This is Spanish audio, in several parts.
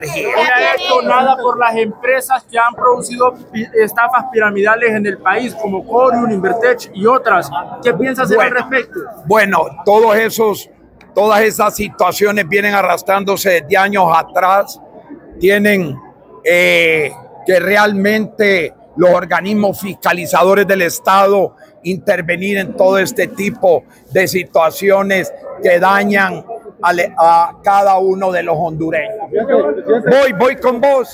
No ha hecho nada por las empresas que han producido estafas piramidales en el país, como Corium, Invertech y otras. ¿Qué piensa hacer al respecto? Bueno, todas esas situaciones vienen arrastrándose desde años atrás. Tienen que realmente los organismos fiscalizadores del Estado intervenir en todo este tipo de situaciones que dañan a cada uno de los hondureños. Voy con vos.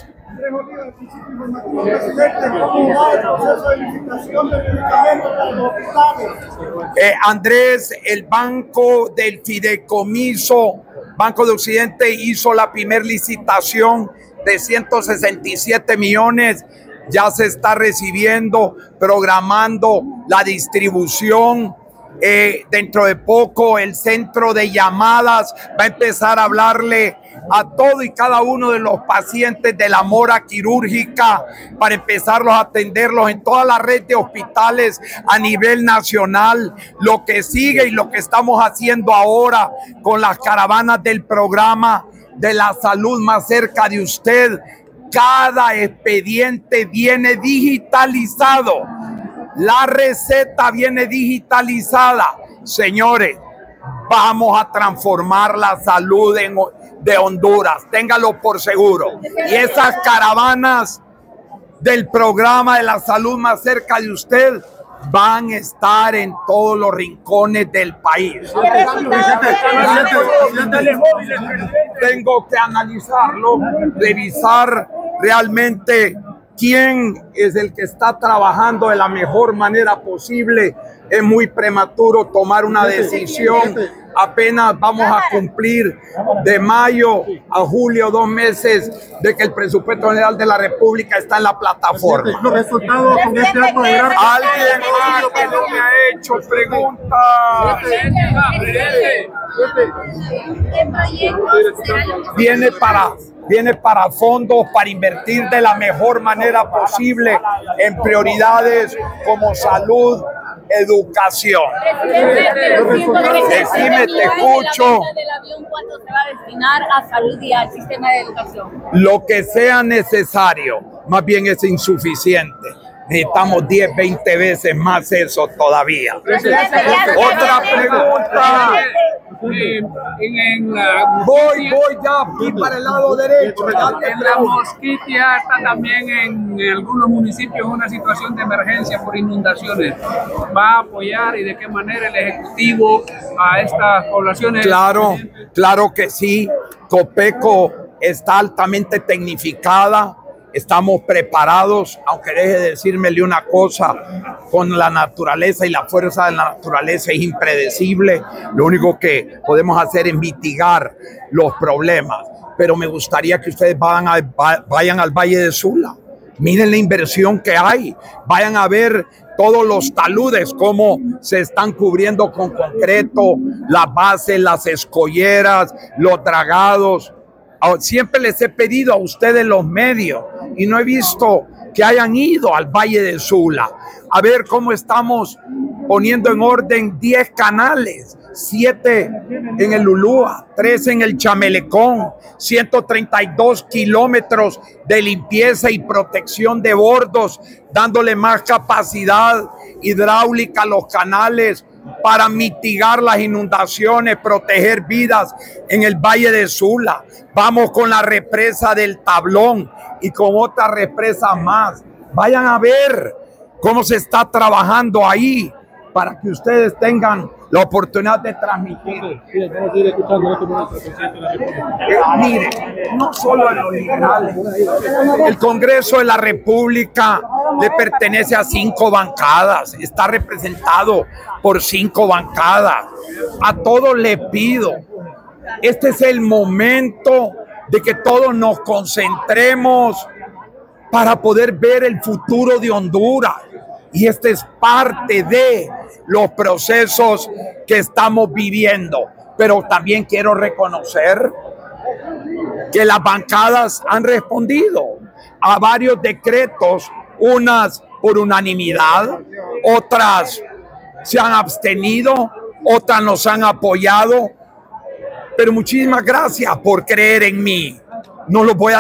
Andrés, el Banco del Fideicomiso, Banco de Occidente, hizo la primera licitación de 167 millones. Ya se está recibiendo, programando la distribución. Dentro de poco el centro de llamadas va a empezar a hablarle a todo y cada uno de los pacientes de la mora quirúrgica para empezarlos a atenderlos en toda la red de hospitales a nivel nacional. Lo que sigue y lo que estamos haciendo ahora con las caravanas del programa de la salud más cerca de usted, cada expediente viene digitalizado. La receta viene digitalizada. Señores, vamos a transformar la salud de Honduras. Téngalo por seguro. Y esas caravanas del programa de la salud más cerca de usted van a estar en todos los rincones del país. Tengo que analizarlo, revisar realmente quién es el que está trabajando de la mejor manera posible. Es muy prematuro tomar una decisión. Apenas vamos a cumplir de mayo a julio 2 meses de que el presupuesto general de la República está en la plataforma. Los resultados con este acto de gracia. Alguien más que no me ha hecho preguntas. Viene para fondos para invertir de la mejor manera posible en prioridades como salud, educación. Decime, te escucho. ¿Cuánto se va a destinar a salud y al sistema de educación? Lo que sea necesario, más bien es insuficiente. Necesitamos 10, 20 veces más eso todavía. Otra pregunta. Voy ya aquí para el lado derecho. En la Mosquitia está también en algunos municipios una situación de emergencia por inundaciones. ¿Va a apoyar y de qué manera el Ejecutivo a estas poblaciones? Claro que sí. Copeco está altamente tecnificada. Estamos preparados, aunque deje de decírmele una cosa, con la naturaleza y la fuerza de la naturaleza es impredecible. Lo único que podemos hacer es mitigar los problemas. Pero me gustaría que ustedes vayan al Valle de Sula. Miren la inversión que hay. Vayan a ver todos los taludes, cómo se están cubriendo con concreto, las bases, las escolleras, los dragados. Siempre les he pedido a ustedes los medios y no he visto que hayan ido al Valle de Sula a ver cómo estamos poniendo en orden 10 canales, 7 en el Lulúa, 3 en el Chamelecón, 132 kilómetros de limpieza y protección de bordos, dándole más capacidad hidráulica a los canales para mitigar las inundaciones, proteger vidas en el Valle de Sula. Vamos con la represa del Tablón y con otras represas más. Vayan a ver cómo se está trabajando ahí para que ustedes tengan la oportunidad de transmitir. Mire, no solo a los liberales. El Congreso de la República le pertenece a 5 bancadas. Está representado por 5 bancadas. A todos les pido, este es el momento de que todos nos concentremos para poder ver el futuro de Honduras. Y este es parte de los procesos que estamos viviendo. Pero también quiero reconocer que las bancadas han respondido a varios decretos, unas por unanimidad, otras se han abstenido, otras nos han apoyado. Pero muchísimas gracias por creer en mí. No lo voy a